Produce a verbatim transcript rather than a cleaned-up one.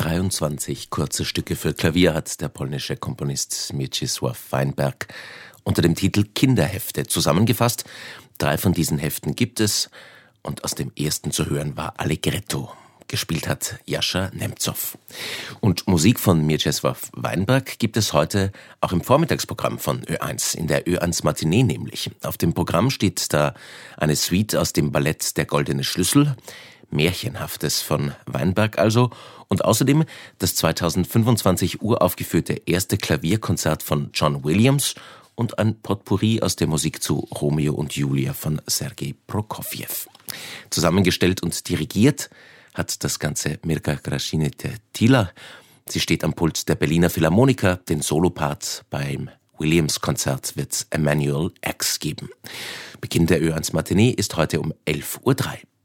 dreiundzwanzig kurze Stücke für Klavier hat der polnische Komponist Mieczysław Weinberg unter dem Titel Kinderhefte zusammengefasst. Drei von diesen Heften gibt es und aus dem ersten zu hören war Allegretto. Gespielt hat Jascha Nemzow. Und Musik von Mieczysław Weinberg gibt es heute auch im Vormittagsprogramm von Ö eins, in der Ö eins Matinee nämlich. Auf dem Programm steht da eine Suite aus dem Ballett Der Goldene Schlüssel, Märchenhaftes von Weinberg also, und außerdem das zweitausendfünfundzwanzig uraufgeführte erste Klavierkonzert von John Williams und ein Potpourri aus der Musik zu Romeo und Julia von Sergei Prokofjew. Zusammengestellt und dirigiert hat das Ganze Mirka Krasznite-Tiller. Sie steht am Pult der Berliner Philharmoniker. Den Solopart beim Williams-Konzert wird's Emanuel X geben. Beginn der Ö eins Matinee ist heute um elf Uhr drei.